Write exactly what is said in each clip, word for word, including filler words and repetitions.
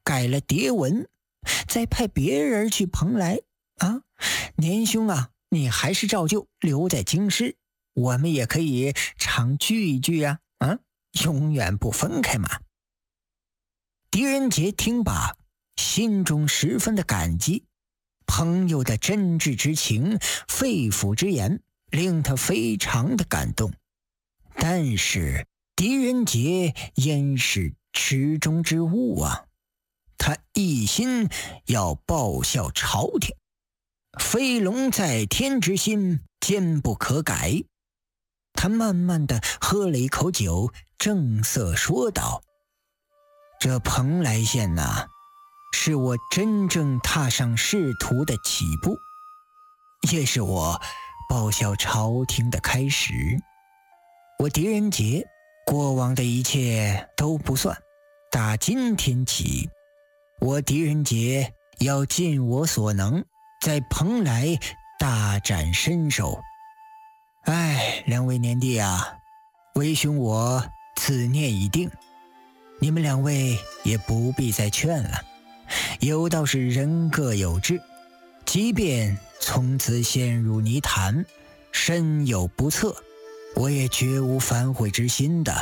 改了牒文，再派别人去蓬莱啊。年兄啊，你还是照旧留在京师，我们也可以常聚一聚啊，啊，永远不分开嘛。狄仁杰听罢，心中十分的感激，朋友的真挚之情、肺腑之言，令他非常的感动。但是狄仁杰焉是池中之物啊，他一心要报效朝廷，飞龙在天之心坚不可改。他慢慢的喝了一口酒，正色说道：这蓬莱县呐、啊，是我真正踏上仕途的起步，也是我报效朝廷的开始。我狄仁杰过往的一切都不算，打今天起，我狄仁杰要尽我所能，在蓬莱大展身手。哎，两位年弟啊，为兄我此念已定，你们两位也不必再劝了。有道是人各有志，即便从此陷入泥潭，身有不测，我也绝无反悔之心的。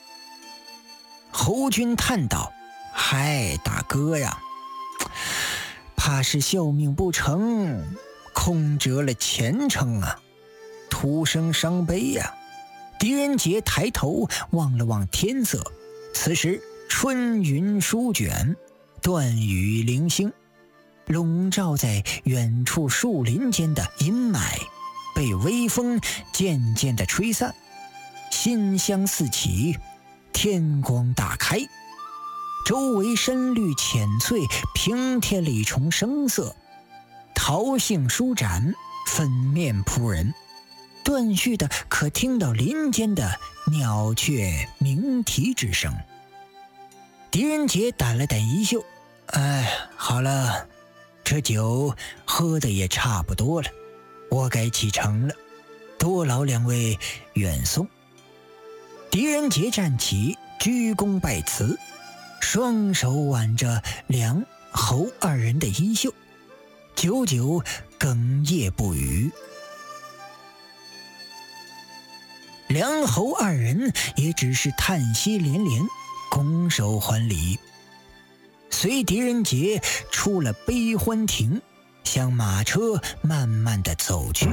侯军叹道：嗨，大哥呀，怕是效命不成，空折了前程啊，徒生伤悲呀。狄仁杰抬头望了望天色，此时春云舒卷，断雨零星，笼罩在远处树林间的阴霾被微风渐渐地吹散，馨香四起，天光大开，周围深绿浅翠，平添了一重生色，桃杏舒展，粉面扑人，断续的可听到林间的鸟雀鸣啼之声。狄仁杰掸了掸衣袖，哎，好了，这酒喝的也差不多了，我该启程了，多劳两位远送。狄仁杰站起，鞠躬拜辞，双手挽着梁侯二人的衣袖，久久哽咽不语。梁侯二人也只是叹息连连，拱手还礼。随狄仁杰出了悲欢亭，向马车慢慢地走去。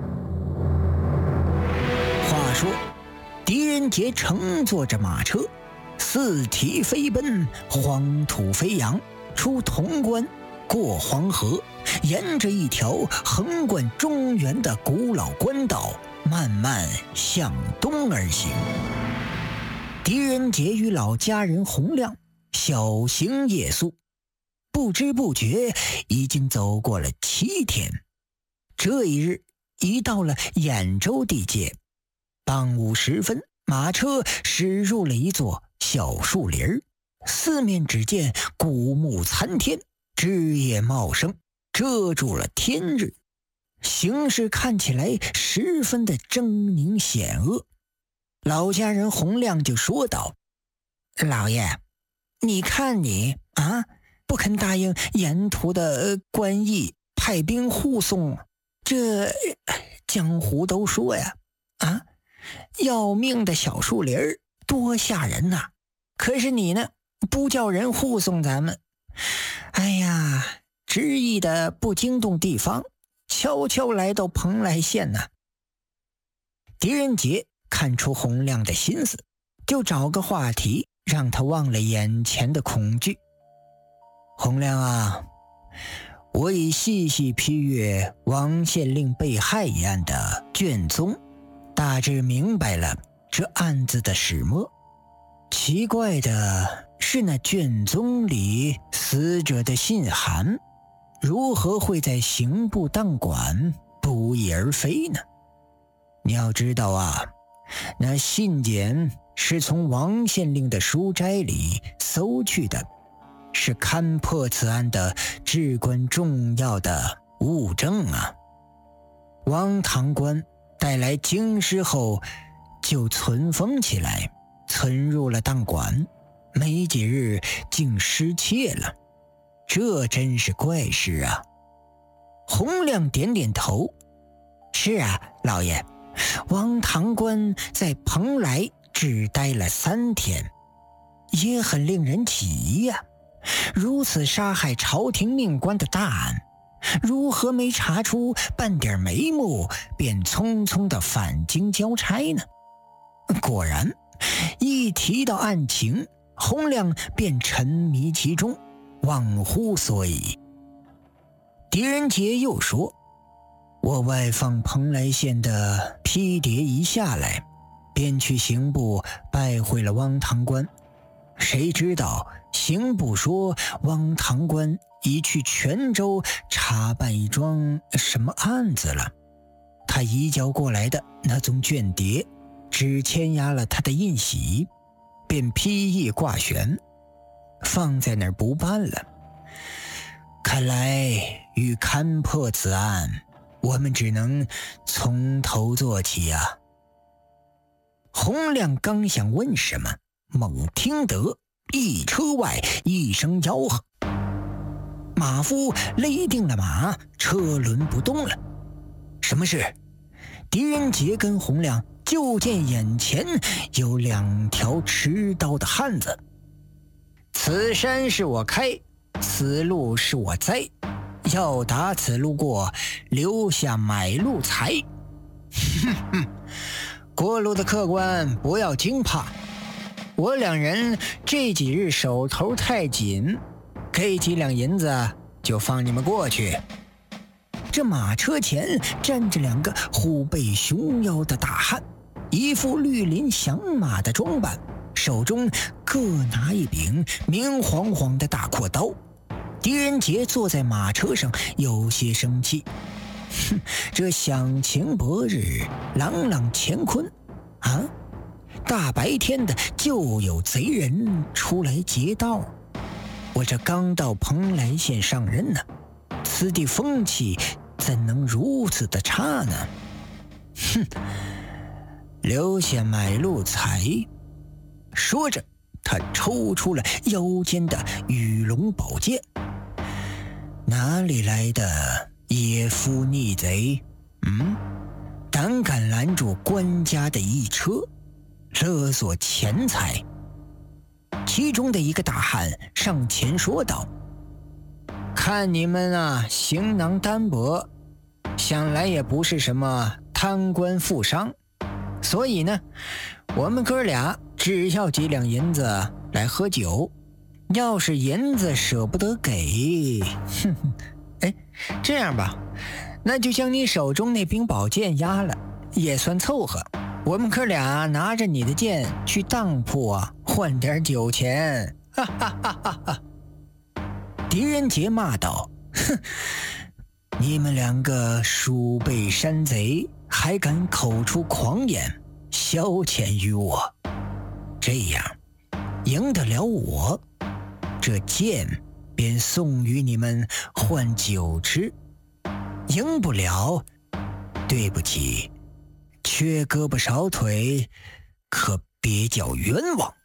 话说狄仁杰乘坐着马车，四蹄飞奔，黄土飞扬，出潼关，过黄河，沿着一条横贯中原的古老官道慢慢向东而行。狄仁杰与老家人洪亮小行夜宿，不知不觉已经走过了七天。这一日已到了兖州地界，傍午时分，马车驶入了一座小树林，四面只见古木参天，枝叶茂盛，遮住了天日，形势看起来十分的狰狞险恶。老家人洪亮就说道：老爷，你看你啊，不肯答应沿途的官役派兵护送，这江湖都说呀，啊，要命的小树林多吓人呐、啊！可是你呢，不叫人护送咱们，哎呀，执意的不惊动地方，悄悄来到蓬莱县呐、啊。狄仁杰看出洪亮的心思，就找个话题让他忘了眼前的恐惧。洪亮啊，我已细细批阅王县令被害一案的卷宗，大致明白了这案子的始末。奇怪的是，那卷宗里死者的信函如何会在刑部档馆不翼而飞呢？你要知道啊，那信件是从王县令的书斋里搜去的，是勘破此案的至关重要的物证啊。王堂官带来京师后就存封起来，存入了档馆， 没几日竟失窃了，这真是怪事啊。洪亮点点头，是啊，老爷，王堂官在蓬莱只待了三天，也很令人起疑呀、啊。如此杀害朝廷命官的大案，如何没查出半点眉目，便匆匆的返京交差呢？果然，一提到案情，洪亮便沉迷其中，忘乎所以。狄仁杰又说，我外放蓬莱县的批牒一下来，便去刑部拜会了汪堂官，谁知道刑部说汪堂官已去泉州查办一桩什么案子了，他移交过来的那宗卷牒只签押了他的印玺，便批议挂悬，放在那儿不办了。看来欲勘破此案，我们只能从头做起啊。洪亮刚想问什么，猛听得一车外一声吆喝，马夫勒定了马，车轮不动了。什么事？狄仁杰跟洪亮就见眼前有两条持刀的汉子。此山是我开，此路是我栽，要打此路过，留下买路财。哼哼，过路的客官不要惊怕，我两人这几日手头太紧，给几两银子就放你们过去。这马车前站着两个虎背熊腰的大汉，一副绿林响马的装扮，手中各拿一柄明晃晃的大阔刀。狄仁杰坐在马车上，有些生气。哼，这响晴博日，朗朗乾坤啊！大白天的就有贼人出来劫道。我这刚到蓬莱县上任呢，此地风气怎能如此的差呢？哼，留下买路财。说着，他抽出了腰间的羽龙宝剑。哪里来的野夫逆贼？嗯，胆敢拦住官家的一车，勒索钱财。其中的一个大汉上前说道，看你们啊行囊单薄，想来也不是什么贪官富商，所以呢，我们哥俩只要几两银子来喝酒，要是银子舍不得给，哼哼，哎，这样吧，那就将你手中那柄宝剑押了，也算凑合。我们哥俩拿着你的剑去当铺啊，换点酒钱。哈哈哈哈哈！狄仁杰骂道：“哼，你们两个鼠辈山贼，还敢口出狂言，消遣于我。这样，赢得了我，这剑便送与你们换酒吃；赢不了，对不起。”缺胳膊少腿，可别叫冤枉。